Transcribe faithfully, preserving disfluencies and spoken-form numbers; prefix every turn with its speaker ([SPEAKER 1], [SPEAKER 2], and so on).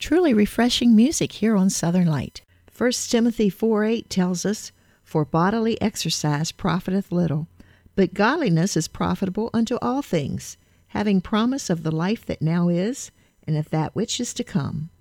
[SPEAKER 1] truly refreshing music here on Southern Light. First Timothy four eight tells us, "For bodily exercise profiteth little, but godliness is profitable unto all things, having promise of the life that now is, and of that which is to come."